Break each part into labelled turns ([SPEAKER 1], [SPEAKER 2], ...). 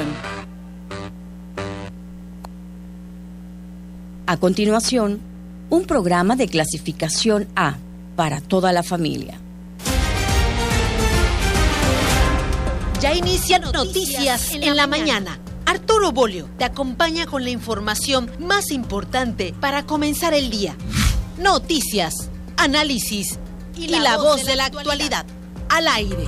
[SPEAKER 1] Television. A continuación, un programa de clasificación A para toda la familia.
[SPEAKER 2] Ya inicia Noticias en la mañana. Arturo Bolio te acompaña con la información más importante para comenzar el día. Noticias, análisis y la voz de la actualidad. Al aire.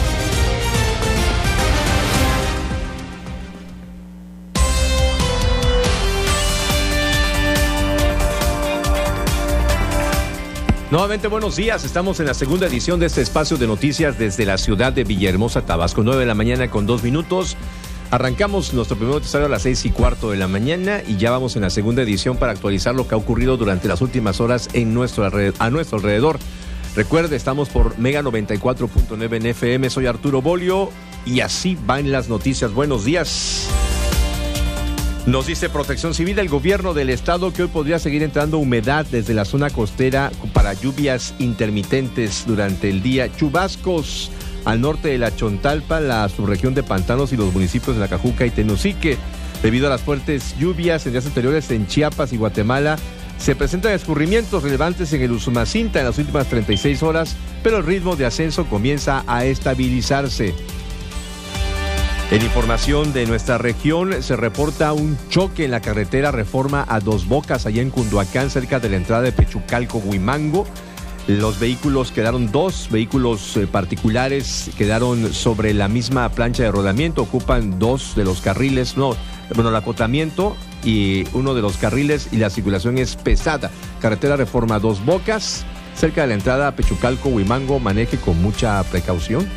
[SPEAKER 3] Nuevamente buenos días, estamos en la segunda edición de este espacio de noticias desde la ciudad de Villahermosa, Tabasco, 9 de la mañana con 2 minutos. Arrancamos nuestro primer noticiario a las 6:15 de la mañana y ya vamos en la segunda edición para actualizar lo que ha ocurrido durante las últimas horas a nuestro alrededor. Recuerde, estamos por Mega 94.9 en FM, soy Arturo Bolio y así van las noticias. Buenos días. Nos dice Protección Civil del gobierno del estado que hoy podría seguir entrando humedad desde la zona costera para lluvias intermitentes durante el día. Chubascos al norte de la Chontalpa, la subregión de Pantanos y los municipios de Nacajuca y Tenosique. Debido a las fuertes lluvias en días anteriores en Chiapas y Guatemala, se presentan escurrimientos relevantes en el Usumacinta en las últimas 36 horas, pero el ritmo de ascenso comienza a estabilizarse. En información de nuestra región, se reporta un choque en la carretera Reforma a Dos Bocas, allá en Cunduacán, cerca de la entrada de Pechucalco, Huimango. Los vehículos dos vehículos particulares quedaron sobre la misma plancha de rodamiento, ocupan dos de los carriles, el acotamiento y uno de los carriles y la circulación es pesada. Carretera Reforma a Dos Bocas, cerca de la entrada a Pechucalco, Huimango, maneje con mucha precaución.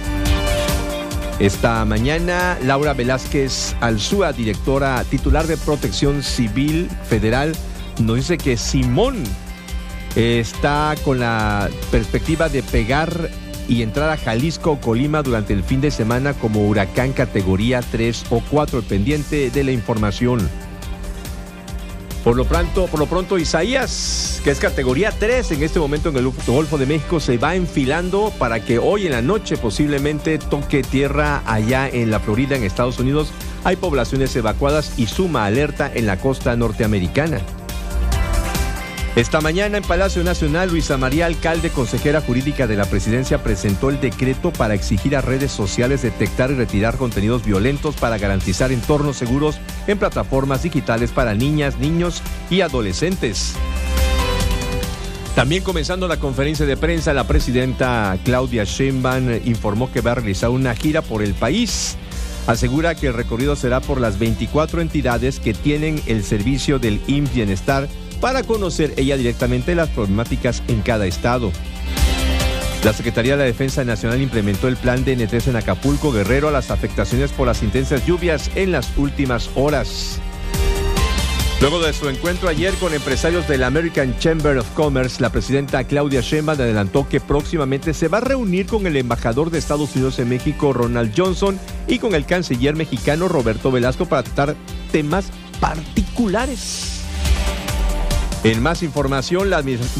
[SPEAKER 3] Esta mañana, Laura Velázquez Alzúa, directora titular de Protección Civil Federal, nos dice que Simón está con la perspectiva de pegar y entrar a Jalisco o Colima durante el fin de semana como huracán categoría 3 o 4, pendiente de la información. Por lo pronto, Isaías, que es categoría 3 en este momento en el Golfo de México, se va enfilando para que hoy en la noche posiblemente toque tierra allá en la Florida, en Estados Unidos. Hay poblaciones evacuadas y suma alerta en la costa norteamericana. Esta mañana en Palacio Nacional, Luisa María Alcalde, consejera jurídica de la presidencia, presentó el decreto para exigir a redes sociales detectar y retirar contenidos violentos para garantizar entornos seguros en plataformas digitales para niñas, niños y adolescentes. También comenzando la conferencia de prensa, la presidenta Claudia Sheinbaum informó que va a realizar una gira por el país. Asegura que el recorrido será por las 24 entidades que tienen el servicio del IMSS Bienestar para conocer ella directamente las problemáticas en cada estado. La Secretaría de la Defensa Nacional implementó el plan de DN3 en Acapulco, Guerrero, a las afectaciones por las intensas lluvias en las últimas horas. Luego de su encuentro ayer con empresarios de la American Chamber of Commerce, la presidenta Claudia Sheinbaum adelantó que próximamente se va a reunir con el embajador de Estados Unidos en México, Ronald Johnson, y con el canciller mexicano, Roberto Velasco, para tratar temas particulares. En más información,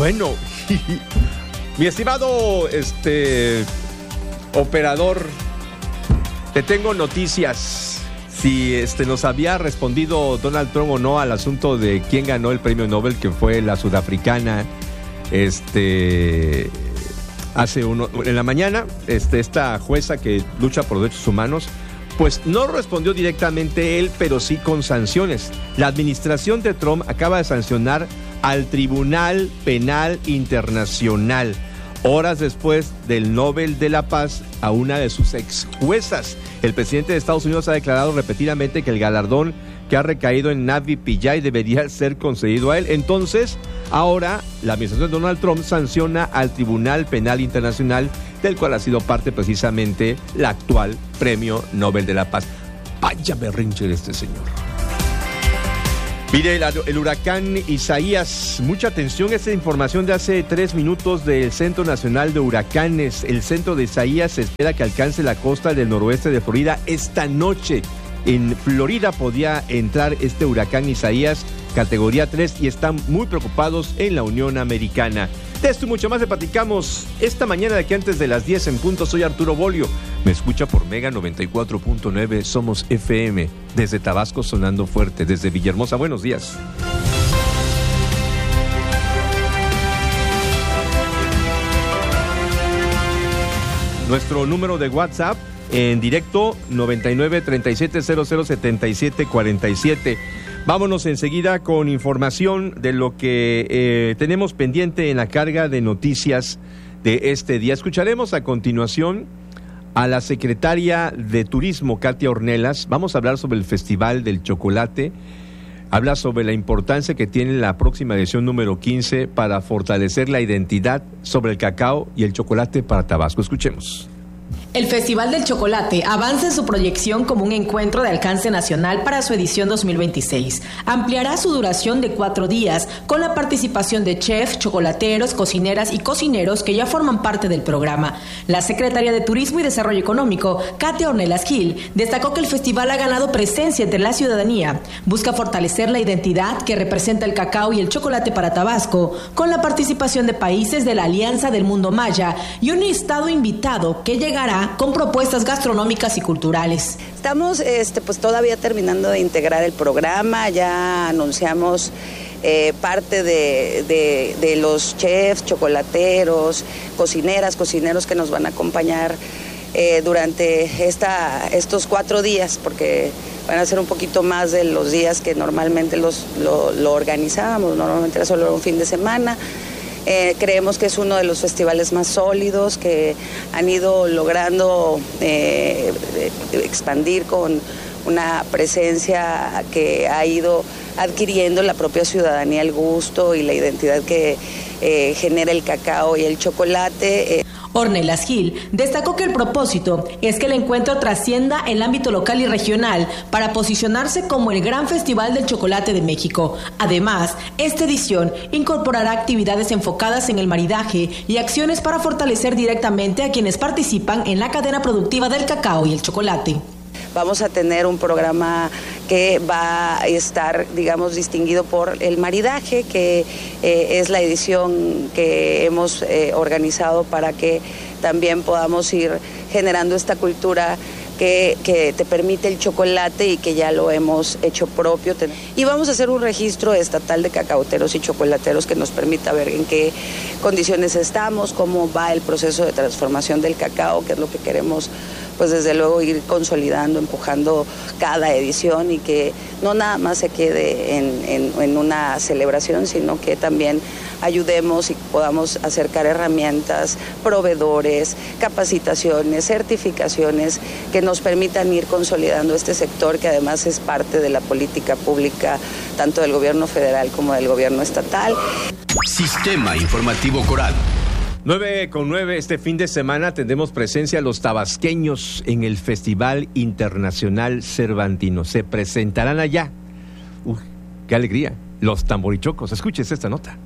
[SPEAKER 3] mi estimado operador, te tengo noticias. Si nos había respondido Donald Trump o no al asunto de quién ganó el premio Nobel, que fue la sudafricana, en la mañana, esta jueza que lucha por derechos humanos, pues no respondió directamente él, pero sí con sanciones. La administración de Trump acaba de sancionar al Tribunal Penal Internacional, horas después del Nobel de la Paz, a una de sus ex juezas. El presidente de Estados Unidos ha declarado repetidamente que el galardón que ha recaído en Navi Pillay debería ser concedido a él. Entonces, ahora la administración de Donald Trump sanciona al Tribunal Penal Internacional, del cual ha sido parte precisamente la actual Premio Nobel de la Paz. Vaya berrinche de este señor. Mire, el huracán Isaías, mucha atención, esta información de hace 3 minutos del Centro Nacional de Huracanes. El centro de Isaías se espera que alcance la costa del noroeste de Florida esta noche. En Florida podía entrar este huracán Isaías, categoría 3 y están muy preocupados en la Unión Americana. De esto y mucho más le platicamos esta mañana de aquí antes de las 10 en punto. Soy Arturo Bolio. Me escucha por Mega 94.9. Somos FM. Desde Tabasco sonando fuerte. Desde Villahermosa. Buenos días. Nuestro número de WhatsApp en directo 9937007747. Vámonos enseguida con información de lo que tenemos pendiente en la carga de noticias de este día. Escucharemos a continuación a la secretaria de Turismo, Katia Ornelas. Vamos a hablar sobre el Festival del Chocolate. Habla sobre la importancia que tiene la próxima edición número 15 para fortalecer la identidad sobre el cacao y el chocolate para Tabasco. Escuchemos.
[SPEAKER 4] El Festival del Chocolate avanza en su proyección como un encuentro de alcance nacional para su edición 2026. Ampliará su duración de 4 días con la participación de chefs, chocolateros, cocineras y cocineros que ya forman parte del programa. La secretaria de Turismo y Desarrollo Económico, Katia Ornelas Gil, destacó que el festival ha ganado presencia entre la ciudadanía. Busca fortalecer la identidad que representa el cacao y el chocolate para Tabasco, con la participación de países de la Alianza del Mundo Maya y un estado invitado que llegará con propuestas gastronómicas y culturales.
[SPEAKER 5] Estamos pues todavía terminando de integrar el programa, ya anunciamos parte de los chefs, chocolateros, cocineros que nos van a acompañar durante estos 4 días, porque van a ser un poquito más de los días que normalmente lo organizábamos, normalmente era solo un fin de semana. Creemos que es uno de los festivales más sólidos que han ido logrando expandir con una presencia que ha ido adquiriendo la propia ciudadanía, el gusto y la identidad que genera el cacao y el chocolate.
[SPEAKER 4] Ornelas Gil destacó que el propósito es que el encuentro trascienda el ámbito local y regional para posicionarse como el gran festival del chocolate de México. Además, esta edición incorporará actividades enfocadas en el maridaje y acciones para fortalecer directamente a quienes participan en la cadena productiva del cacao y el chocolate.
[SPEAKER 5] Vamos a tener un programa que va a estar, digamos, distinguido por el maridaje, que es la edición que hemos organizado para que también podamos ir generando esta cultura que te permite el chocolate y que ya lo hemos hecho propio. Y vamos a hacer un registro estatal de cacauteros y chocolateros que nos permita ver en qué condiciones estamos, cómo va el proceso de transformación del cacao, que es lo que queremos, pues desde luego ir consolidando, empujando cada edición y que no nada más se quede en una celebración, sino que también ayudemos y podamos acercar herramientas, proveedores, capacitaciones, certificaciones que nos permitan ir consolidando este sector que además es parte de la política pública tanto del gobierno federal como del gobierno estatal.
[SPEAKER 6] Sistema Informativo Coral.
[SPEAKER 3] 9:09, este fin de semana tendremos presencia los tabasqueños en el Festival Internacional Cervantino. Se presentarán allá. ¡Qué alegría! Los tamborichocos. Escuches esta nota.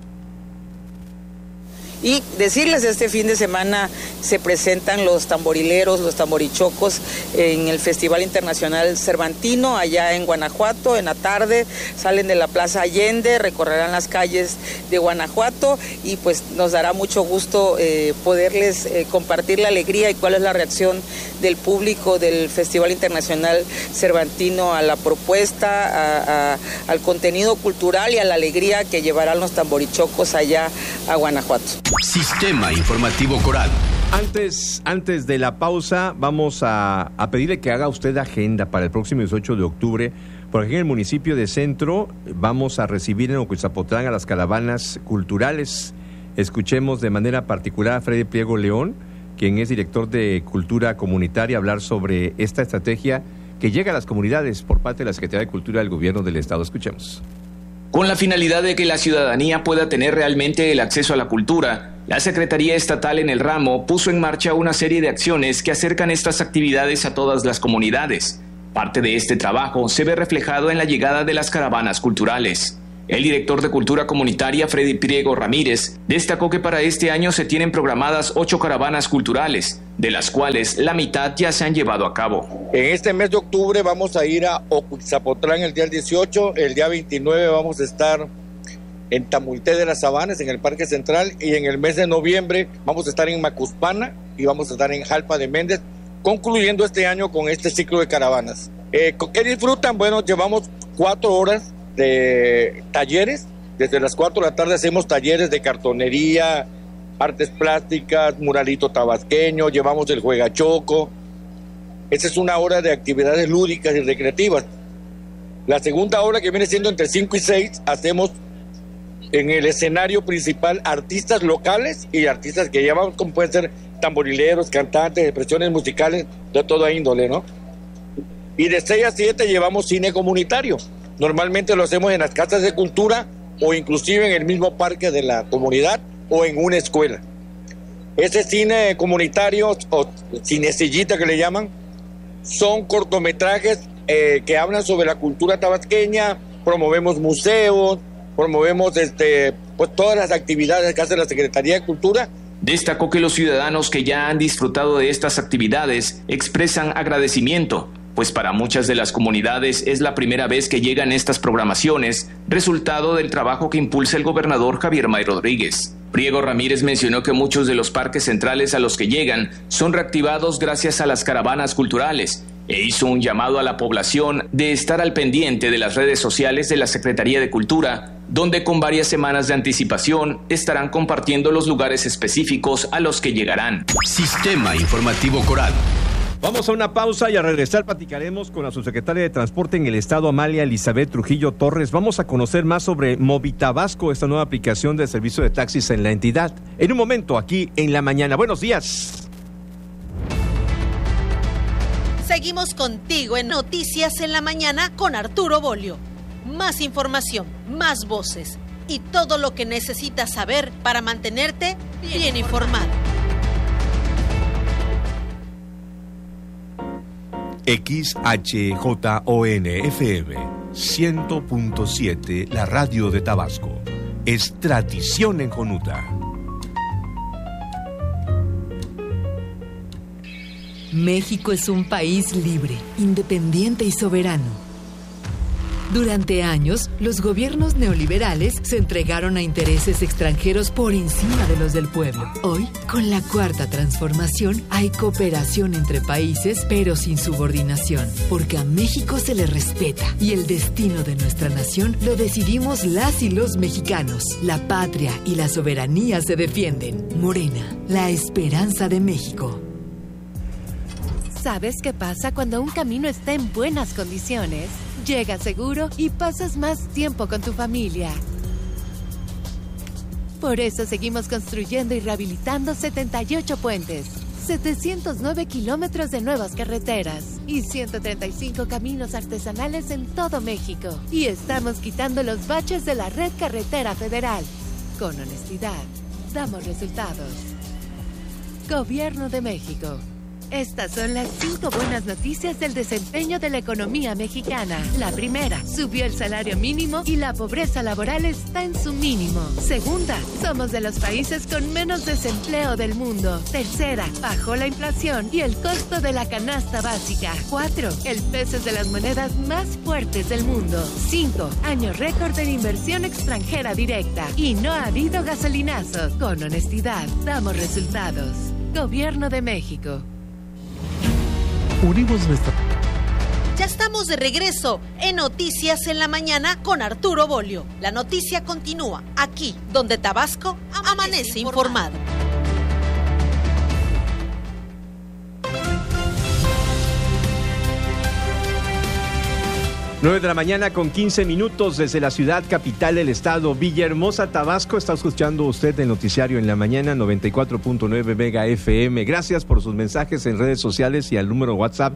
[SPEAKER 7] Y decirles, este fin de semana se presentan los tamborileros, los tamborichocos en el Festival Internacional Cervantino, allá en Guanajuato. En la tarde salen de la Plaza Allende, recorrerán las calles de Guanajuato y pues nos dará mucho gusto poderles compartir la alegría y cuál es la reacción del público del Festival Internacional Cervantino a la propuesta, al contenido cultural y a la alegría que llevarán los tamborichocos allá a Guanajuato.
[SPEAKER 6] Sistema Informativo Coral.
[SPEAKER 3] Antes de la pausa, vamos a pedirle que haga usted agenda para el próximo 18 de octubre. Por aquí en el municipio de Centro vamos a recibir en Ocoizapotlán a las caravanas culturales. Escuchemos de manera particular a Freddy Pliego León, quien es director de Cultura Comunitaria, hablar sobre esta estrategia que llega a las comunidades por parte de la Secretaría de Cultura del Gobierno del Estado. Escuchemos.
[SPEAKER 8] Con la finalidad de que la ciudadanía pueda tener realmente el acceso a la cultura, la Secretaría Estatal en el ramo puso en marcha una serie de acciones que acercan estas actividades a todas las comunidades. Parte de este trabajo se ve reflejado en la llegada de las caravanas culturales. El director de Cultura Comunitaria, Freddy Priego Ramírez, destacó que para este año se tienen programadas 8 caravanas culturales, de las cuales la mitad ya se han llevado a cabo.
[SPEAKER 9] En este mes de octubre vamos a ir a Ocuixapotlán el día 18, el día 29 vamos a estar en Tamulté de las Sabanas, en el Parque Central, y en el mes de noviembre vamos a estar en Macuspana y vamos a estar en Jalpa de Méndez, concluyendo este año con este ciclo de caravanas. ¿Qué disfrutan? Bueno, llevamos 4 horas de talleres. Desde las 4 de la tarde hacemos talleres de cartonería, artes plásticas, muralito tabasqueño, llevamos el juegachoco. Esa es una hora de actividades lúdicas y recreativas. La segunda hora, que viene siendo entre 5 y 6, hacemos en el escenario principal artistas locales y artistas que llevamos, como pueden ser tamborileros, cantantes, expresiones musicales de toda índole, ¿no? Y de 6 a 7 llevamos cine comunitario. Normalmente lo hacemos en las casas de cultura o inclusive en el mismo parque de la comunidad o en una escuela. Ese cine comunitario o cinecillita que le llaman, son cortometrajes que hablan sobre la cultura tabasqueña. Promovemos museos, promovemos pues todas las actividades que hace la Secretaría de Cultura.
[SPEAKER 8] Destacó que los ciudadanos que ya han disfrutado de estas actividades expresan agradecimiento, pues para muchas de las comunidades es la primera vez que llegan estas programaciones, resultado del trabajo que impulsa el gobernador Javier May Rodríguez. Priego Ramírez mencionó que muchos de los parques centrales a los que llegan son reactivados gracias a las caravanas culturales, e hizo un llamado a la población de estar al pendiente de las redes sociales de la Secretaría de Cultura, donde con varias semanas de anticipación estarán compartiendo los lugares específicos a los que llegarán.
[SPEAKER 6] Sistema Informativo Coral.
[SPEAKER 3] Vamos a una pausa y al regresar platicaremos con la subsecretaria de Transporte en el Estado, Amalia Elizabeth Trujillo Torres. Vamos a conocer más sobre Movitabasco, esta nueva aplicación de servicio de taxis en la entidad. En un momento, aquí en La Mañana. Buenos días.
[SPEAKER 2] Seguimos contigo en Noticias en la Mañana con Arturo Bolio. Más información, más voces y todo lo que necesitas saber para mantenerte bien informado.
[SPEAKER 10] XHJON-FM 100.7, la radio de Tabasco. Es tradición en Jonuta.
[SPEAKER 11] México es un país libre, independiente y soberano. Durante años, los gobiernos neoliberales se entregaron a intereses extranjeros por encima de los del pueblo. Hoy, con la Cuarta Transformación, hay cooperación entre países, pero sin subordinación, porque a México se le respeta y el destino de nuestra nación lo decidimos las y los mexicanos. La patria y la soberanía se defienden. Morena, la esperanza de México.
[SPEAKER 12] ¿Sabes qué pasa cuando un camino está en buenas condiciones? Llegas seguro y pasas más tiempo con tu familia. Por eso seguimos construyendo y rehabilitando 78 puentes, 709 kilómetros de nuevas carreteras y 135 caminos artesanales en todo México. Y estamos quitando los baches de la red carretera federal. Con honestidad, damos resultados. Gobierno de México. Estas son las 5 buenas noticias del desempeño de la economía mexicana. La primera, subió el salario mínimo y la pobreza laboral está en su mínimo. Segunda, somos de los países con menos desempleo del mundo. Tercera, bajó la inflación y el costo de la canasta básica. 4, el peso es de las monedas más fuertes del mundo. 5, año récord en inversión extranjera directa. Y no ha habido gasolinazo. Con honestidad, damos resultados. Gobierno de México.
[SPEAKER 2] Unimos nuestra... Ya estamos de regreso en Noticias en la Mañana con Arturo Bolio. La noticia continúa aquí, donde Tabasco amanece informado.
[SPEAKER 3] 9 de la mañana con 15 minutos desde la ciudad capital del estado, Villahermosa, Tabasco. Está escuchando usted el noticiario en la mañana, 94.9 Mega FM. Gracias por sus mensajes en redes sociales y al número WhatsApp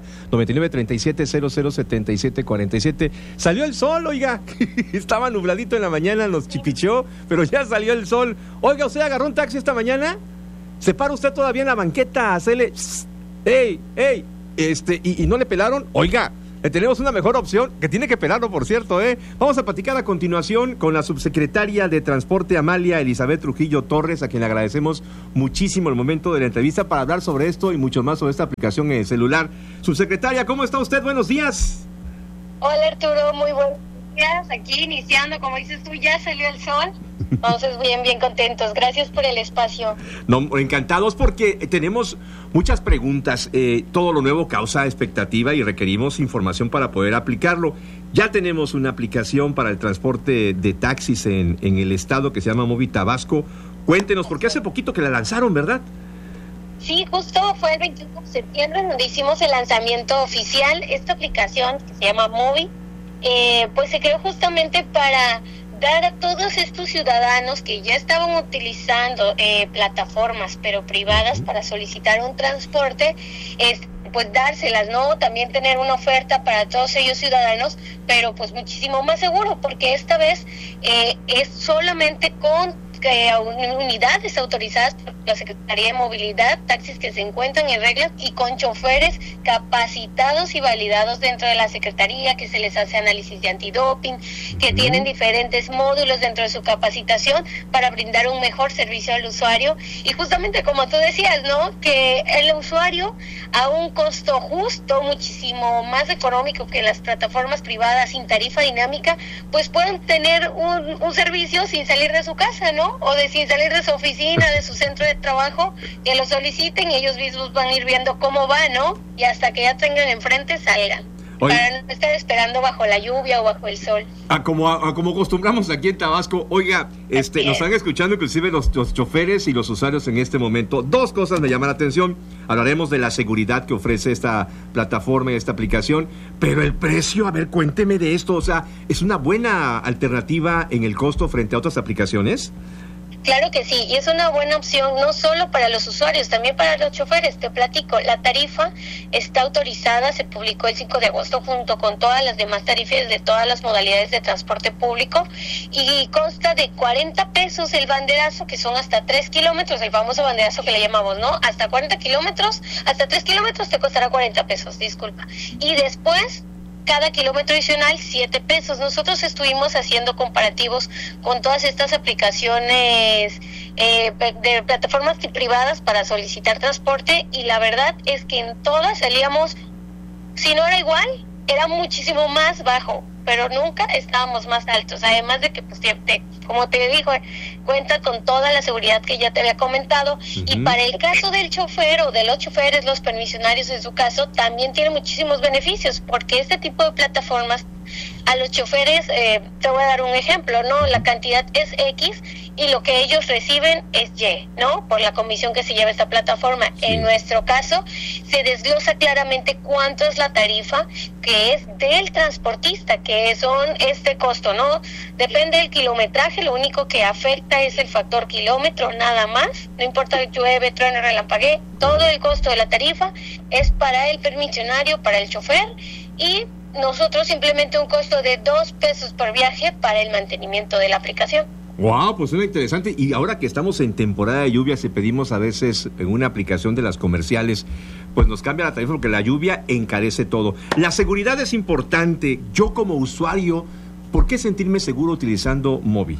[SPEAKER 3] 9937007747. Salió el sol, oiga. Estaba nubladito en la mañana, nos chipichó, pero ya salió el sol. Oiga, ¿usted agarró un taxi esta mañana? ¿Se para usted todavía en la banqueta? Hacele... ¡Ey! ¿Y no le pelaron? Oiga, Tenemos una mejor opción, que tiene que pelarlo, por cierto, ¿eh? Vamos a platicar a continuación con la subsecretaria de Transporte, Amalia Elizabeth Trujillo Torres, a quien le agradecemos muchísimo el momento de la entrevista para hablar sobre esto y mucho más sobre esta aplicación en el celular. Subsecretaria, ¿cómo está usted? Buenos días.
[SPEAKER 13] Hola, Arturo, muy buenos días. Aquí iniciando, como dices tú, ya salió el sol. Entonces, bien contentos. Gracias por el espacio.
[SPEAKER 3] No, encantados porque tenemos muchas preguntas. Todo lo nuevo causa expectativa y requerimos información para poder aplicarlo. Ya tenemos una aplicación para el transporte de taxis en el estado que se llama Movi Tabasco. Cuéntenos, porque hace poquito que la lanzaron, ¿verdad?
[SPEAKER 13] Sí, justo fue el 21 de septiembre donde hicimos el lanzamiento oficial. Esta aplicación que se llama Movi, pues se creó justamente para dar a todos estos ciudadanos que ya estaban utilizando plataformas pero privadas para solicitar un transporte, pues dárselas, ¿no? También tener una oferta para todos ellos ciudadanos, pero pues muchísimo más seguro, porque esta vez es solamente con unidades autorizadas por la Secretaría de Movilidad, taxis que se encuentran en reglas y con choferes capacitados y validados dentro de la Secretaría, que se les hace análisis de antidoping, que tienen diferentes módulos dentro de su capacitación para brindar un mejor servicio al usuario. Y justamente como tú decías, ¿no? Que el usuario a un costo justo, muchísimo más económico que las plataformas privadas sin tarifa dinámica, pues pueden tener un servicio sin salir de su casa, ¿no? O sin salir de su oficina, de su centro de trabajo, que lo soliciten y ellos mismos van a ir viendo cómo va, ¿no? Y hasta que ya tengan enfrente, salgan. Oye, para no estar esperando bajo la lluvia o bajo el sol.
[SPEAKER 3] Como acostumbramos aquí en Tabasco. Oiga, nos están escuchando inclusive los choferes y los usuarios en este momento. Dos cosas me llaman la atención. Hablaremos de la seguridad que ofrece esta plataforma y esta aplicación, pero el precio, a ver, cuénteme de esto. O sea, ¿es una buena alternativa en el costo frente a otras aplicaciones?
[SPEAKER 13] Claro que sí, y es una buena opción no solo para los usuarios, también para los choferes. Te platico, la tarifa está autorizada, se publicó el 5 de agosto junto con todas las demás tarifas de todas las modalidades de transporte público y consta de 40 pesos el banderazo, que son hasta 3 kilómetros, el famoso banderazo que le llamamos, ¿no? Hasta 40 kilómetros, hasta 3 kilómetros te costará 40 pesos, disculpa. Y después, cada kilómetro adicional, 7 pesos. Nosotros estuvimos haciendo comparativos con todas estas aplicaciones de plataformas privadas para solicitar transporte y la verdad es que en todas salíamos, si no era igual, era muchísimo más bajo, pero nunca estábamos más altos. Además de que, pues, como te digo, cuenta con toda la seguridad que ya te había comentado. Y para el caso del chofer o de los choferes, los permisionarios en su caso, también tiene muchísimos beneficios, porque este tipo de plataformas a los choferes, te voy a dar un ejemplo, ¿no? La cantidad es X y lo que ellos reciben es Y, ¿no? Por la comisión que se lleva esta plataforma. Sí. En nuestro caso, se desglosa claramente cuánto es la tarifa que es del transportista, que son este costo, ¿no? Depende del kilometraje, lo único que afecta es el factor kilómetro, nada más. No importa si llueve, truene, relampaguee, todo el costo de la tarifa es para el permisionario, para el chofer, y nosotros simplemente un costo de 2 pesos por viaje para el mantenimiento de la aplicación.
[SPEAKER 3] Wow, pues suena interesante. Y ahora que estamos en temporada de lluvias y pedimos a veces en una aplicación de las comerciales, pues nos cambia la tarifa porque la lluvia encarece todo. La seguridad es importante. Yo como usuario, ¿por qué sentirme seguro utilizando Movi?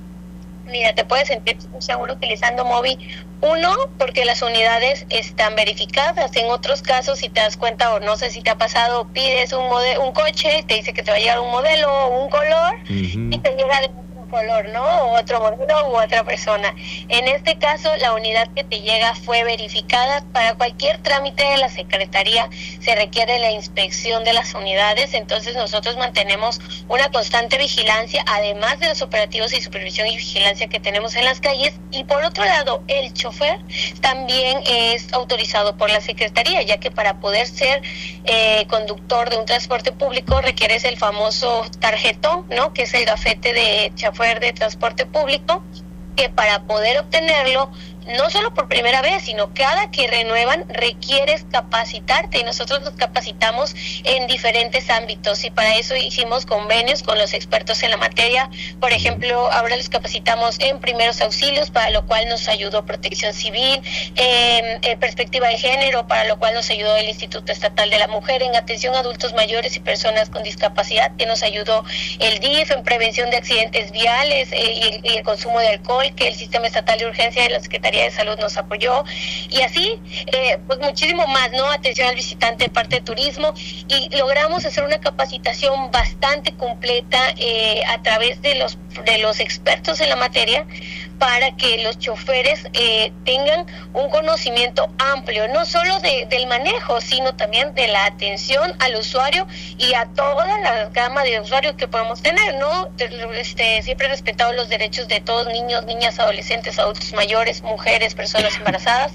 [SPEAKER 13] Mira, te puedes sentir seguro utilizando Movi. Uno, porque las unidades están verificadas. En otros casos, si te das cuenta o no sé si te ha pasado, pides un coche, te dice que te va a llegar un modelo o un color y te llega de color, ¿no? O otro modelo u otra persona. En este caso, la unidad que te llega fue verificada. Para cualquier trámite de la Secretaría se requiere la inspección de las unidades, entonces nosotros mantenemos una constante vigilancia, además de los operativos y supervisión y vigilancia que tenemos en las calles. Y por otro lado, el chofer también es autorizado por la Secretaría, ya que para poder ser conductor de un transporte público requieres el famoso tarjetón, ¿no? Que es el gafete de chofer de transporte público, que para poder obtenerlo no solo por primera vez, sino cada que renuevan requieres capacitarte, y nosotros los capacitamos en diferentes ámbitos, y para eso hicimos convenios con los expertos en la materia. Por ejemplo, ahora los capacitamos en primeros auxilios, para lo cual nos ayudó Protección Civil, en perspectiva de género, para lo cual nos ayudó el Instituto Estatal de la Mujer, en atención a adultos mayores y personas con discapacidad, que nos ayudó el DIF, en prevención de accidentes viales y el consumo de alcohol, que el Sistema Estatal de Urgencia de la Secretaría de Salud nos apoyó, y así pues muchísimo más, ¿no? Atención al visitante de parte de turismo, y logramos hacer una capacitación bastante completa a través de los expertos en la materia, para que los choferes tengan un conocimiento amplio, no solo del manejo, sino también de la atención al usuario y a toda la gama de usuarios que podemos tener, ¿no? Siempre respetado los derechos de todos, niños, niñas, adolescentes, adultos mayores, mujeres, personas embarazadas,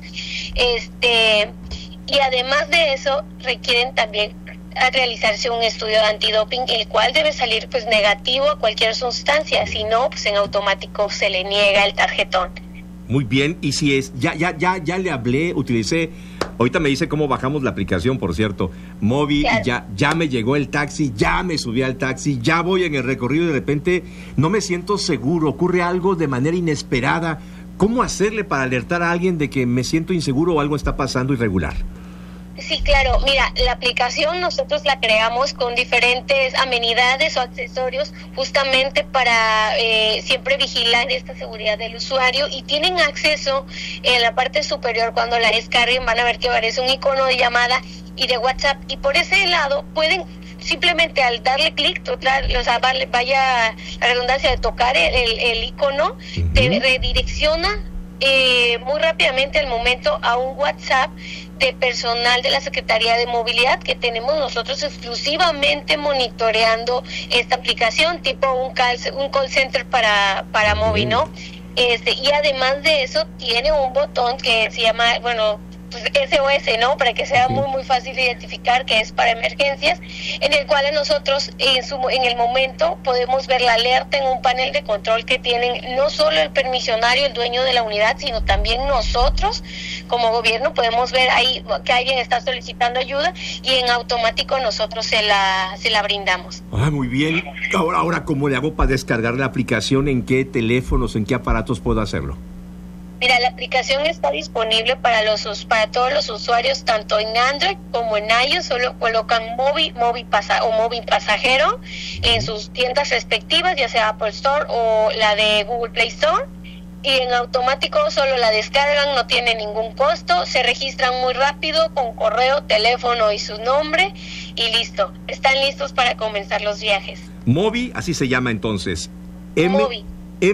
[SPEAKER 13] y además de eso requieren también a realizarse un estudio de antidoping, el cual debe salir pues negativo a cualquier sustancia, si no, pues en automático se le niega el tarjetón.
[SPEAKER 3] Muy bien, y si es, ya le hablé, utilicé, ahorita me dice cómo bajamos la aplicación, por cierto, Mobi, ya me llegó el taxi, ya me subí al taxi, ya voy en el recorrido y de repente no me siento seguro, ocurre algo de manera inesperada. ¿Cómo hacerle para alertar a alguien de que me siento inseguro o algo está pasando irregular?
[SPEAKER 13] Sí, claro. Mira, la aplicación nosotros la creamos con diferentes amenidades o accesorios justamente para siempre vigilar esta seguridad del usuario, y tienen acceso en la parte superior. Cuando la descarguen van a ver que aparece un icono de llamada y de WhatsApp, y por ese lado pueden simplemente al darle clic, o sea, vaya la redundancia de tocar el icono, te redirecciona muy rápidamente al momento a un WhatsApp de personal de la Secretaría de Movilidad, que tenemos nosotros exclusivamente monitoreando esta aplicación, tipo un call center para Mobi, ¿no? Y además de eso tiene un botón que se llama, pues SOS, ¿no? Para que sea muy fácil de identificar, que es para emergencias, en el cual nosotros en el momento podemos ver la alerta en un panel de control que tienen no solo el permisionario, el dueño de la unidad, sino también nosotros como gobierno podemos ver ahí que alguien está solicitando ayuda, y en automático nosotros se la brindamos.
[SPEAKER 3] Muy bien. Ahora, ¿cómo le hago para descargar la aplicación? ¿En qué teléfonos, en qué aparatos puedo hacerlo?
[SPEAKER 13] Mira, la aplicación está disponible para todos los usuarios, tanto en Android como en iOS. Solo colocan Mobi Pasajero en sus tiendas respectivas, ya sea Apple Store o la de Google Play Store, y en automático solo la descargan, no tiene ningún costo, se registran muy rápido con correo, teléfono y su nombre, y listo, están listos para comenzar los viajes.
[SPEAKER 3] Mobi, así se llama entonces.
[SPEAKER 13] Mobi.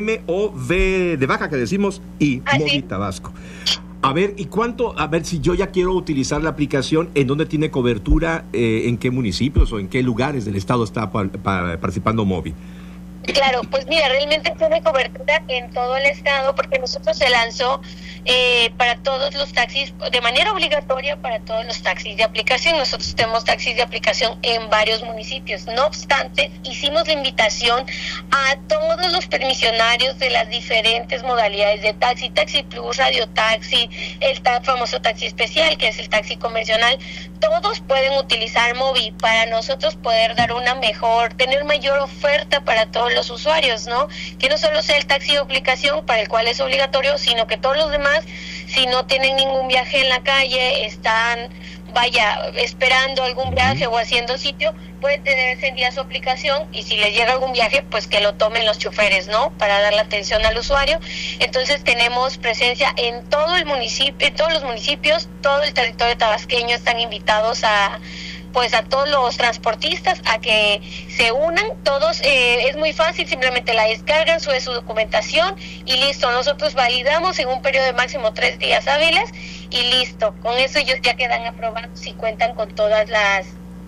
[SPEAKER 3] M-O-V de baja que decimos, y Mobi Tabasco. A ver, ¿y cuánto? A ver, si yo ya quiero utilizar la aplicación, ¿en dónde tiene cobertura? ¿En qué municipios o en qué lugares del estado está participando Mobi?
[SPEAKER 13] Claro, pues mira, realmente tiene cobertura en todo el estado, porque nosotros se lanzó para todos los taxis, de manera obligatoria para todos los taxis de aplicación. Nosotros tenemos taxis de aplicación en varios municipios. No obstante, hicimos la invitación a todos los permisionarios de las diferentes modalidades de taxi, Taxi Plus, Radio Taxi, el famoso taxi especial, que es el taxi convencional. Todos pueden utilizar Mobi para nosotros poder dar tener mayor oferta para todos los usuarios, ¿no? Que no solo sea el taxi de aplicación, para el cual es obligatorio, sino que todos los demás, si no tienen ningún viaje en la calle, están esperando algún viaje o haciendo sitio, pueden tener encendida su aplicación, y si les llega algún viaje, pues que lo tomen los choferes, ¿no? Para dar la atención al usuario. Entonces tenemos presencia en todo el municipio, en todos los municipios, todo el territorio tabasqueño. Están invitados a todos los transportistas a que se unan todos. Es muy fácil, simplemente la descargan, sube su documentación y listo. Nosotros validamos en un periodo de máximo 3 días hábiles y listo. Con eso ellos ya quedan aprobados y cuentan con todas las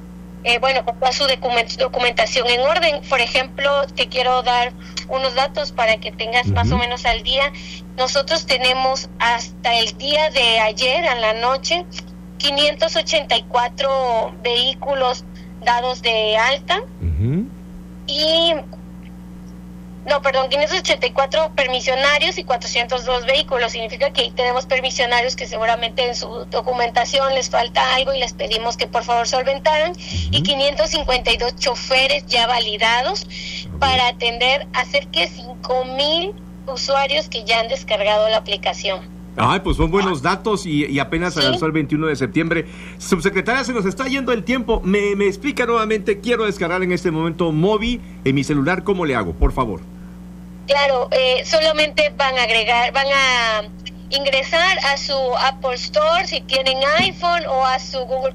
[SPEAKER 13] con toda su documentación en orden. Por ejemplo, te quiero dar unos datos para que tengas más o menos al día. Nosotros tenemos hasta el día de ayer en la noche 584 vehículos dados de alta, y 584 permisionarios y 402 vehículos. Significa que ahí tenemos permisionarios que seguramente en su documentación les falta algo y les pedimos que por favor solventaran, y 552 choferes ya validados para atender a cerca de 5,000 usuarios que ya han descargado la aplicación.
[SPEAKER 3] Ay, pues son buenos datos y apenas se lanzó el 21 de septiembre. Subsecretaria, se nos está yendo el tiempo. Me explica nuevamente, quiero descargar en este momento Mobi en mi celular, ¿cómo le hago? Por favor.
[SPEAKER 13] Claro, solamente van a ingresar a su Apple Store si tienen iPhone o a su Google